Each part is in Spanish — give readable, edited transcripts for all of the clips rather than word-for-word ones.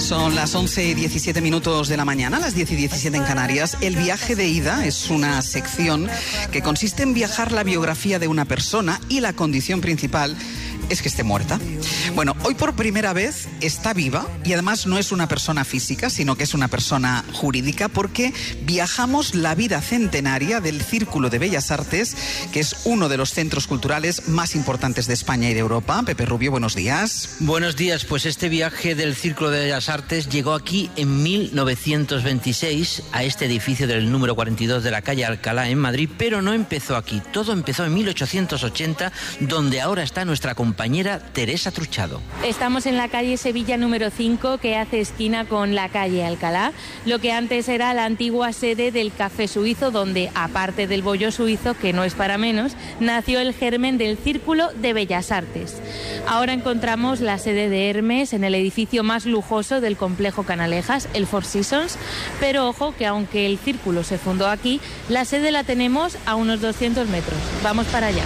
Son las 11:17 de la mañana, las 10:17 en Canarias. El viaje de ida es una sección que consiste en viajar la biografía de una persona y la condición principal es que esté muerta. Bueno, hoy por primera vez está viva y además no es una persona física, sino que es una persona jurídica, porque viajamos la vida centenaria del Círculo de Bellas Artes, que es uno de los centros culturales más importantes de España y de Europa. Pepe Rubio, buenos días. Buenos días, pues este viaje del Círculo de Bellas Artes llegó aquí en 1926 a este edificio del número 42 de la calle Alcalá en Madrid, pero no empezó aquí, todo empezó en 1880, donde ahora está nuestra compañera Teresa Truchado. Estamos en la calle Sevilla número 5, que hace esquina con la calle Alcalá, lo que antes era la antigua sede del Café Suizo, donde, aparte del bollo suizo, que no es para menos, nació el germen del Círculo de Bellas Artes. Ahora encontramos la sede de Hermes en el edificio más lujoso del complejo Canalejas, el Four Seasons, pero ojo que aunque el Círculo se fundó aquí, la sede la tenemos a unos 200 metros. Vamos para allá.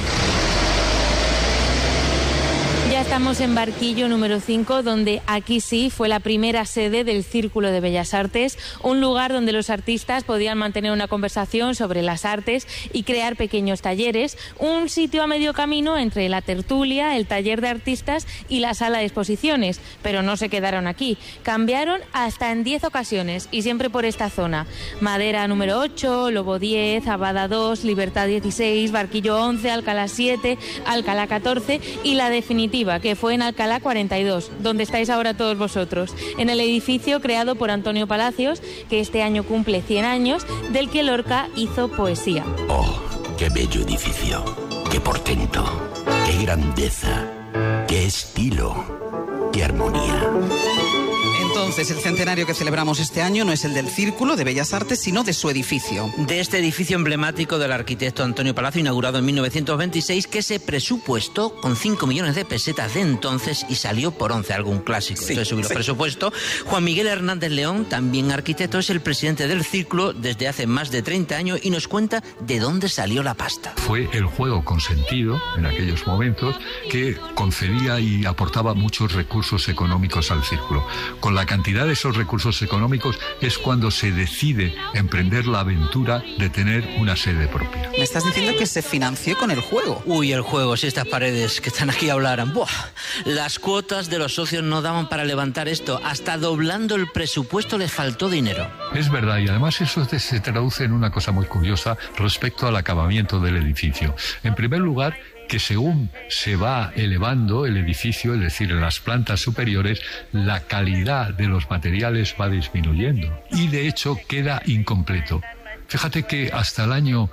Ya estamos en Barquillo número 5, donde aquí sí fue la primera sede del Círculo de Bellas Artes, un lugar donde los artistas podían mantener una conversación sobre las artes y crear pequeños talleres, un sitio a medio camino entre la tertulia, el taller de artistas y la sala de exposiciones, pero no se quedaron aquí, cambiaron hasta en 10 ocasiones y siempre por esta zona: Madera número 8, Lobo 10, Abada 2, Libertad 16, Barquillo 11, Alcalá 7, Alcalá 14 y la definitiva, que fue en Alcalá 42, donde estáis ahora todos vosotros, en el edificio creado por Antonio Palacios, que este año cumple 100 años, del que Lorca hizo poesía. ¡Oh, qué bello edificio! ¡Qué portento! ¡Qué grandeza! ¡Qué estilo! ¡Qué armonía! Entonces, el centenario que celebramos este año no es el del Círculo de Bellas Artes, sino de su edificio. De este edificio emblemático del arquitecto Antonio Palacio, inaugurado en 1926, que se presupuestó con 5 millones de pesetas de entonces y salió por 11, algún clásico. Sí, entonces subió el presupuesto. Juan Miguel Hernández León, también arquitecto, es el presidente del Círculo desde hace más de 30 años y nos cuenta de dónde salió la pasta. Fue el juego consentido en aquellos momentos que concedía y aportaba muchos recursos económicos al Círculo. Con la cantidad de esos recursos económicos es cuando se decide emprender la aventura de tener una sede propia. ¿Me estás diciendo que se financió con el juego? Uy, el juego, si estas paredes que están aquí hablaran. ¡Buah! Las cuotas de los socios no daban para levantar esto. Hasta doblando el presupuesto les faltó dinero. Es verdad, y además eso se traduce en una cosa muy curiosa respecto al acabamiento del edificio. En primer lugar, que según se va elevando el edificio, es decir, en las plantas superiores, la calidad de los materiales va disminuyendo y de hecho queda incompleto. Fíjate que hasta el año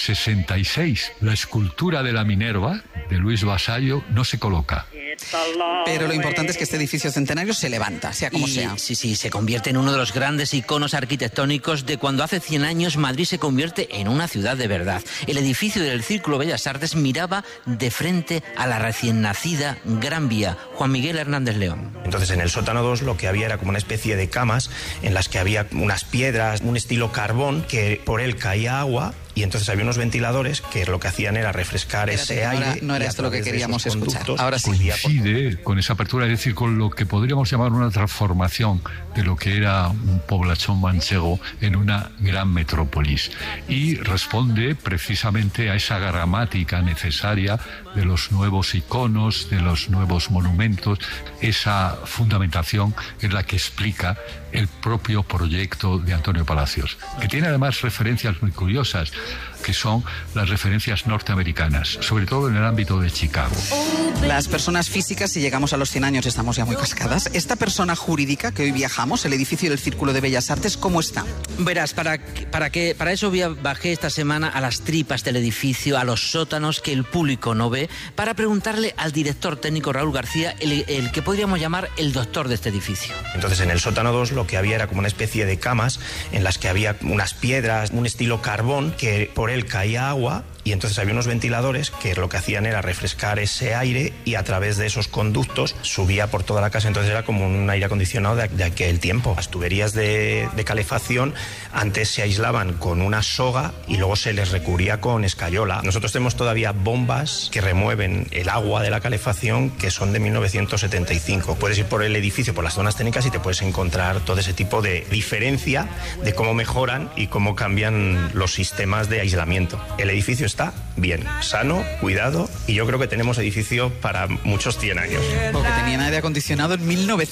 66 la escultura de la Minerva de Luis Vasallo no se coloca. Pero lo importante es que este edificio centenario se levanta, sea como sea. Sí, se convierte en uno de los grandes iconos arquitectónicos de cuando hace 100 años Madrid se convierte en una ciudad de verdad. El edificio del Círculo Bellas Artes miraba de frente a la recién nacida Gran Vía. Juan Miguel Hernández León. Entonces, en el sótano 2 lo que había era como una especie de camas en las que había unas piedras, un estilo carbón, que por él caía agua. Y entonces había unos ventiladores que lo que hacían era refrescar ese aire. No era esto lo que queríamos escuchar. Ahora sí. Coincide con esa apertura, es decir, con lo que podríamos llamar una transformación de lo que era un poblachón manchego en una gran metrópolis. Y responde precisamente a esa gramática necesaria de los nuevos iconos, de los nuevos monumentos. Esa fundamentación es la que explica el propio proyecto de Antonio Palacios, que tiene además referencias muy curiosas, que son las referencias norteamericanas, sobre todo en el ámbito de Chicago. Las personas físicas, si llegamos a los 100 años, estamos ya muy cascadas. Esta persona jurídica que hoy viajamos, el edificio del Círculo de Bellas Artes, ¿cómo está? Verás, para eso bajé esta semana a las tripas del edificio, a los sótanos que el público no ve, para preguntarle al director técnico Raúl García, el que podríamos llamar el doctor de este edificio. Entonces, en el sótano 2 lo que había era como una especie de camas en las que había unas piedras, un estilo carbón, que por él caía agua. y entonces había unos ventiladores que lo que hacían era refrescar ese aire y a través de esos conductos subía por toda la casa, entonces era como un aire acondicionado de aquel tiempo. Las tuberías de calefacción antes se aislaban con una soga y luego se les recubría con escayola. Nosotros tenemos todavía bombas que remueven el agua de la calefacción que son de 1975. Puedes ir por el edificio, por las zonas técnicas y te puedes encontrar todo ese tipo de diferencia de cómo mejoran y cómo cambian los sistemas de aislamiento. El edificio está bien, sano, cuidado, y yo creo que tenemos edificio para muchos 100 años. Porque tenían aire acondicionado en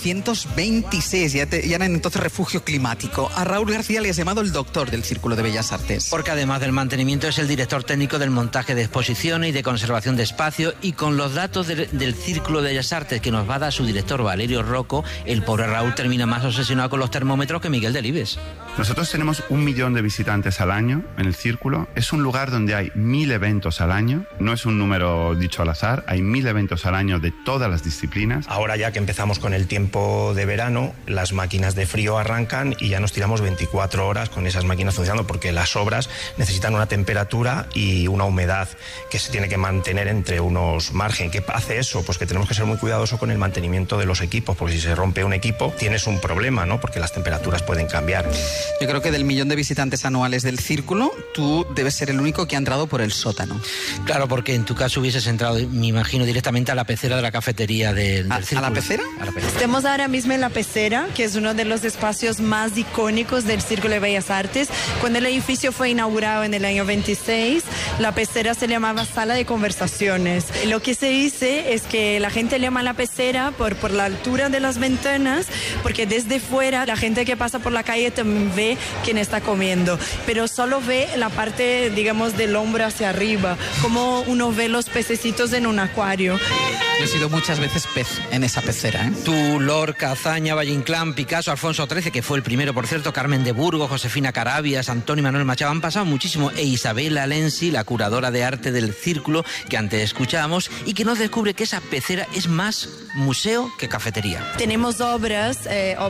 1926, ya eran entonces refugio climático. A Raúl García le has llamado el doctor del Círculo de Bellas Artes. Porque además del mantenimiento es el director técnico del montaje de exposiciones y de conservación de espacio, y con los datos del Círculo de Bellas Artes que nos va a dar su director Valerio Rocco, el pobre Raúl termina más obsesionado con los termómetros que Miguel Delibes. Nosotros tenemos 1 millón de visitantes al año en el Círculo. Es un lugar donde hay 1000 eventos al año. No es un número dicho al azar. Hay 1000 eventos al año de todas las disciplinas. Ahora ya que empezamos con el tiempo de verano, las máquinas de frío arrancan y ya nos tiramos 24 horas con esas máquinas funcionando, porque las obras necesitan una temperatura y una humedad que se tiene que mantener entre unos margen. ¿Qué hace eso? Pues que tenemos que ser muy cuidadosos con el mantenimiento de los equipos, porque si se rompe un equipo tienes un problema, ¿no? Porque las temperaturas pueden cambiar. Yo creo que del 1 millón de visitantes anuales del Círculo, tú debes ser el único que ha entrado por el sótano. Claro, porque en tu caso hubieses entrado, me imagino, directamente a la pecera de la cafetería del Círculo. ¿A la pecera? A la pecera. Estamos ahora mismo en la pecera, que es uno de los espacios más icónicos del Círculo de Bellas Artes. Cuando el edificio fue inaugurado en el año 26, la pecera se llamaba Sala de Conversaciones. Lo que se dice es que la gente le llama la pecera por la altura de las ventanas, porque desde fuera la gente que pasa por la calle también ve quién está comiendo, pero solo ve la parte, digamos, del hombro hacia arriba, como uno ve los pececitos en un acuario. Yo he sido muchas veces pez en esa pecera, ¿eh? Tú, Lorca, Azaña, Valle Inclán, Picasso, Alfonso XIII, que fue el primero, por cierto, Carmen de Burgos, Josefina Carabias, Antonio y Manuel Machado, han pasado muchísimo, e Isabela Lenzi, la curadora de arte del Círculo, que antes escuchábamos, y que nos descubre que esa pecera es más museo que cafetería. Tenemos obras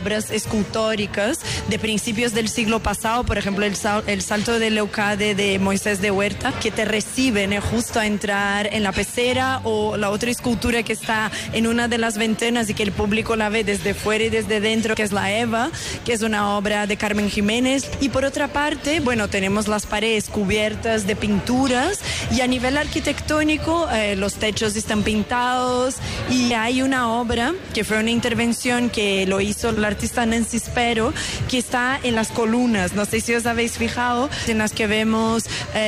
escultóricas de principios del siglo pasado, por ejemplo, el Salto de Leucade de Moisés de Huerta, que te reciben justo a entrar en la pecera, o la otra escultura que está en una de las ventanas y que el público la ve desde fuera y desde dentro, que es la Eva, que es una obra de Carmen Jiménez. Y por otra parte, bueno, tenemos las paredes cubiertas de pinturas, y a nivel arquitectónico los techos están pintados, y hay una obra que fue una intervención que lo hizo el artista Nancy Spero, que está en las columnas, no sé si os habéis fijado, en las que vemos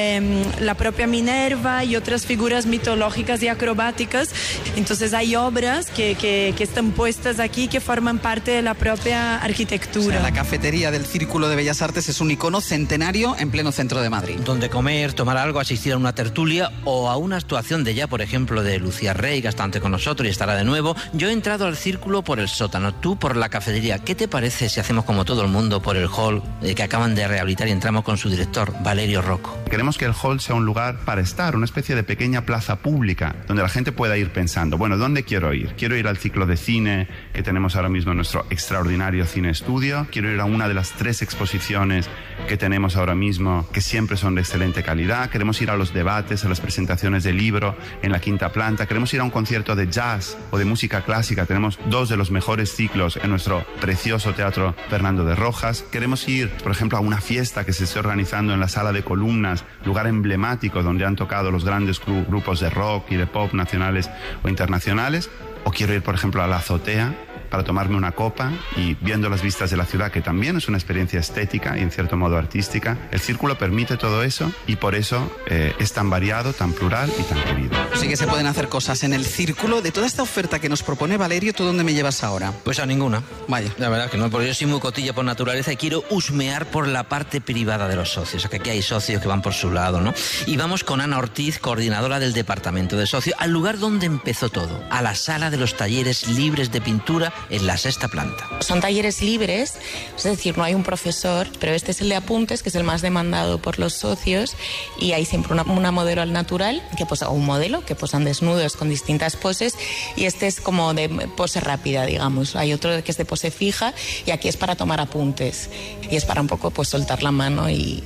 la propia Minerva y otras figuras mitológicas y acrobáticas. Entonces hay obras que están puestas aquí, que forman parte de la propia arquitectura. O sea, la cafetería del Círculo de Bellas Artes es un icono centenario en pleno centro de Madrid. Donde comer, tomar algo, asistir a una tertulia o a una actuación de ya, por ejemplo, de Lucía Rey, que está antes con nosotros y estará de nuevo. Yo he entrado al Círculo por el sótano, tú por la cafetería. ¿Qué te parece si hacemos como todo el mundo por el hall que acaban de rehabilitar y entramos con su director, Valerio Rocco? Queremos que el hall sea un lugar para estar, una especie de pequeña plaza pública, donde la gente pueda ir pensando, bueno, ¿dónde quiero ir? Quiero ir al ciclo de cine que tenemos ahora mismo en nuestro extraordinario cine estudio, quiero ir a una de las 3 exposiciones que tenemos ahora mismo, que siempre son de excelente calidad, queremos ir a los debates, a las presentaciones de libro en la 5ª planta, queremos ir a un concierto de jazz o de música clásica, tenemos 2 de los mejores ciclos en nuestro precioso Teatro Fernando de Rojas, queremos ir, por ejemplo, a una fiesta que se está organizando en la Sala de Columnas, lugar emblemático donde han tocado los grandes grupos de rock y de pop nacionales o internacionales, o quiero ir, por ejemplo, a la azotea para tomarme una copa y viendo las vistas de la ciudad, que también es una experiencia estética y en cierto modo artística. El Círculo permite todo eso y por eso es tan variado, tan plural y tan querido. Sí que se pueden hacer cosas en el Círculo. De toda esta oferta que nos propone Valerio, ¿tú dónde me llevas ahora? Pues a ninguna. Vaya. La verdad que no, porque yo soy muy cotilla por naturaleza y quiero husmear por la parte privada de los socios. O sea, que aquí hay socios que van por su lado, ¿no? Y vamos con Ana Ortiz, coordinadora del departamento de socios, al lugar donde empezó todo, a la sala de los talleres libres de pintura en la 6ª planta. Son talleres libres, es decir, no hay un profesor, pero este es el de apuntes, que es el más demandado por los socios, y hay siempre una modelo al natural, que posa, o un modelo que posan desnudos con distintas poses, y este es como de pose rápida, digamos. Hay otro que es de pose fija, y aquí es para tomar apuntes, y es para un poco pues soltar la mano y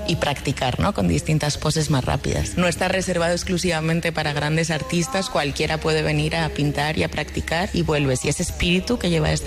y practicar, ¿no? Con distintas poses más rápidas. No está reservado exclusivamente para grandes artistas, cualquiera puede venir a pintar y a practicar y vuelves. Y ese espíritu que lleva